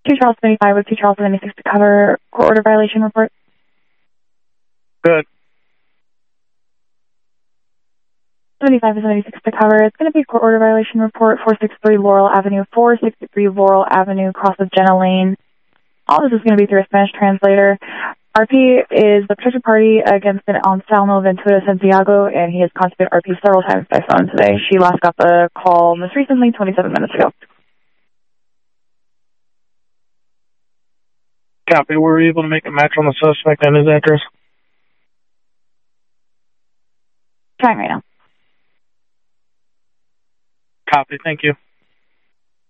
2 Charles 75 with 2 Charles 76 to cover court order violation report. Good. 75 and 76 to cover. It's going to be court order violation report, 463 Laurel Avenue, 463 Laurel Avenue, cross of Jenna Lane. All this is going to be through a Spanish translator. RP is the protected party against an Anselmo Ventura Santiago, and he has contacted RP several times by phone today. She last got the call most recently, 27 minutes ago. Copy. Were we able to make a match on the suspect and his address? Trying right now. Copy. Thank you.